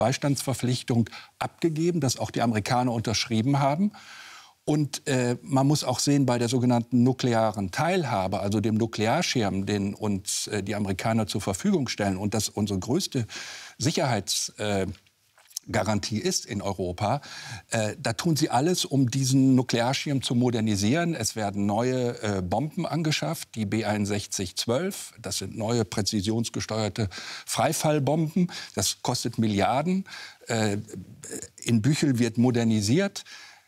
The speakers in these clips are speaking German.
Beistandsverpflichtung abgegeben, das auch die Amerikaner unterschrieben haben. Und man muss auch sehen, bei der sogenannten nuklearen Teilhabe, also dem Nuklearschirm, den uns die Amerikaner zur Verfügung stellen und das unsere größte Sicherheitsgarantie ist in Europa, da tun sie alles, um diesen Nuklearschirm zu modernisieren. Es werden neue Bomben angeschafft, die B-61-12. Das sind neue präzisionsgesteuerte Freifallbomben. Das kostet Milliarden. In Büchel wird modernisiert.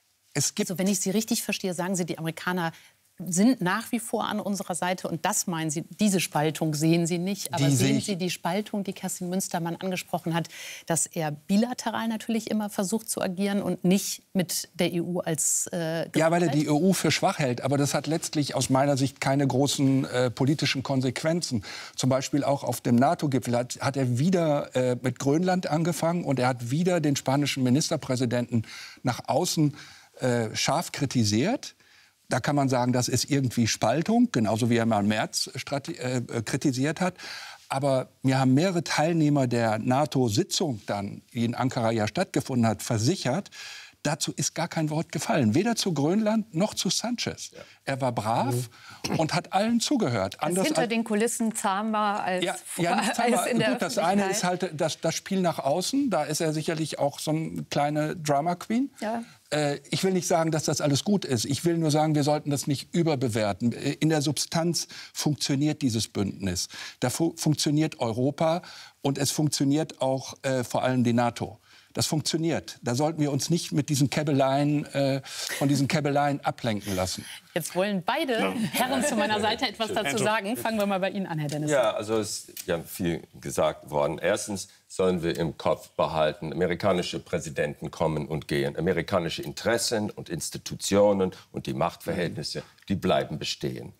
Also wenn ich Sie richtig verstehe, sagen Sie, die Amerikaner sind nach wie vor an unserer Seite. Und das meinen Sie, diese Spaltung sehen Sie nicht. Aber sehen Sie die Spaltung, die Kerstin Münstermann angesprochen hat, dass er bilateral natürlich immer versucht zu agieren und nicht mit der EU als Ja, weil er die EU für schwach hält. Aber das hat letztlich aus meiner Sicht keine großen politischen Konsequenzen. Zum Beispiel auch auf dem NATO-Gipfel hat er wieder mit Grönland angefangen. Und er hat wieder den spanischen Ministerpräsidenten nach außen scharf kritisiert. Da kann man sagen, das ist irgendwie Spaltung, genauso wie er mal Merz kritisiert hat. Aber mir haben mehrere Teilnehmer der NATO-Sitzung dann, die in Ankara ja stattgefunden hat, versichert, dazu ist gar kein Wort gefallen. Weder zu Grönland noch zu Sanchez. Ja. Er war brav und hat allen zugehört. Anders hinter den Kulissen zahm war als, nicht zahm, als in der Öffentlichkeit. Das eine ist halt das Spiel nach außen. Da ist er sicherlich auch so eine kleine Drama Queen. Ja. Ich will nicht sagen, dass das alles gut ist. Ich will nur sagen, wir sollten das nicht überbewerten. In der Substanz funktioniert dieses Bündnis. Da funktioniert Europa und es funktioniert auch vor allem die NATO. Das funktioniert. Da sollten wir uns nicht mit diesen Käbeleien, von diesen Käbeleien ablenken lassen. Jetzt wollen beide Herren zu meiner Seite etwas dazu sagen. Fangen wir mal bei Ihnen an, Herr Dennis. Ja, also es ist ja viel gesagt worden. Erstens sollen wir im Kopf behalten, amerikanische Präsidenten kommen und gehen. Amerikanische Interessen und Institutionen und die Machtverhältnisse, die bleiben bestehen.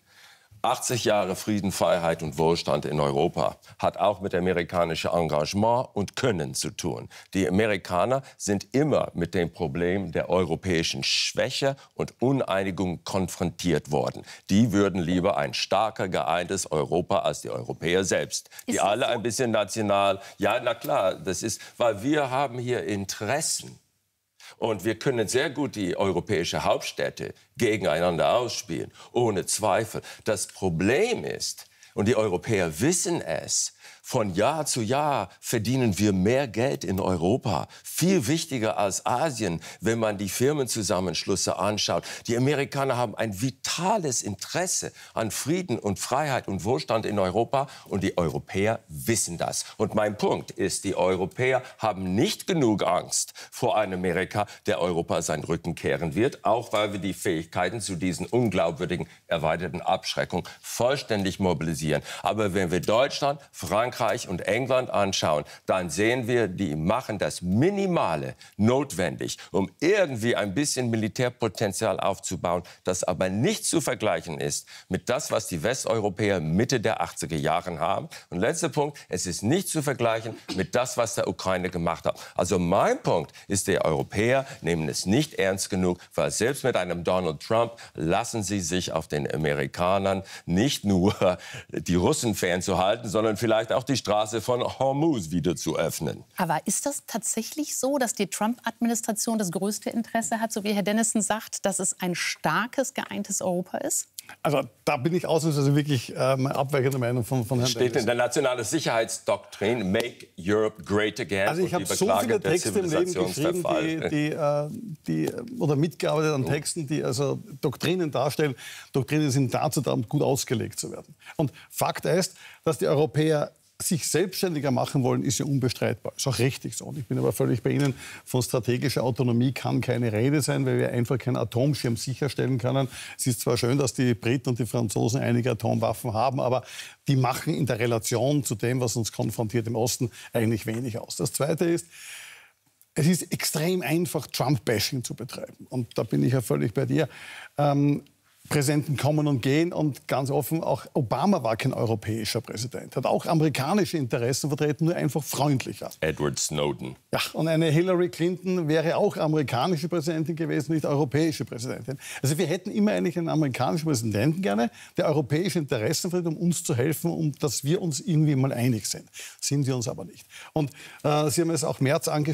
80 Jahre Frieden, Freiheit und Wohlstand in Europa hat auch mit amerikanischem Engagement und Können zu tun. Die Amerikaner sind immer mit dem Problem der europäischen Schwäche und Uneinigung konfrontiert worden. Die würden lieber ein starker, geeintes Europa als die Europäer selbst. Die alle ein bisschen national. Ja, na klar, das ist, weil wir haben hier Interessen. Und wir können sehr gut die europäischen Hauptstädte gegeneinander ausspielen, ohne Zweifel. Das Problem ist, und die Europäer wissen es, von Jahr zu Jahr verdienen wir mehr Geld in Europa. Viel wichtiger als Asien, wenn man die Firmenzusammenschlüsse anschaut. Die Amerikaner haben ein vitales Interesse an Frieden und Freiheit und Wohlstand in Europa. Und die Europäer wissen das. Und mein Punkt ist, die Europäer haben nicht genug Angst vor einem Amerika, der Europa seinen Rücken kehren wird. Auch weil wir die Fähigkeiten zu diesen unglaubwürdigen erweiterten Abschreckungen vollständig mobilisieren. Aber wenn wir Deutschland, Frankreich und England anschauen, dann sehen wir, die machen das Minimale notwendig, um irgendwie ein bisschen Militärpotenzial aufzubauen, das aber nicht zu vergleichen ist mit das, was die Westeuropäer Mitte der 80er Jahre haben. Und letzter Punkt, es ist nicht zu vergleichen mit das, was der Ukraine gemacht hat. Also mein Punkt ist, die Europäer nehmen es nicht ernst genug, weil selbst mit einem Donald Trump lassen sie sich auf den Amerikanern nicht nur die Russen fernzuhalten, sondern vielleicht auch die Straße von Hormuz wieder zu öffnen. Aber ist das tatsächlich so, dass die Trump-Administration das größte Interesse hat, so wie Herr Dennison sagt, dass es ein starkes, geeintes Europa ist? Also da bin ich ausnahmsweise wirklich abweichende Meinung von Herrn Steht Dennis. in der nationalen Sicherheitsdoktrin, Make Europe Great Again. Also ich habe so viele Texte im Leben geschrieben, oder mitgearbeitet an Texten, die also Doktrinen darstellen. Doktrinen sind dazu da, um gut ausgelegt zu werden. Und Fakt ist, dass die Europäer sich selbstständiger machen wollen, ist ja unbestreitbar. Ist auch richtig so. Und ich bin aber völlig bei Ihnen, von strategischer Autonomie kann keine Rede sein, weil wir einfach keinen Atomschirm sicherstellen können. Es ist zwar schön, dass die Briten und die Franzosen einige Atomwaffen haben, aber die machen in der Relation zu dem, was uns konfrontiert im Osten, eigentlich wenig aus. Das Zweite ist, es ist extrem einfach, Trump-Bashing zu betreiben. Und da bin ich ja völlig bei dir. Präsidenten kommen und gehen und ganz offen, auch Obama war kein europäischer Präsident, hat auch amerikanische Interessen vertreten, nur einfach freundlicher. Edward Snowden. Ja, und eine Hillary Clinton wäre auch amerikanische Präsidentin gewesen, nicht europäische Präsidentin. Also wir hätten immer eigentlich einen amerikanischen Präsidenten gerne, der europäische Interessen vertritt, um uns zu helfen, um dass wir uns irgendwie mal einig sind. Sind wir uns aber nicht. Und Sie haben es auch Merz angesprochen.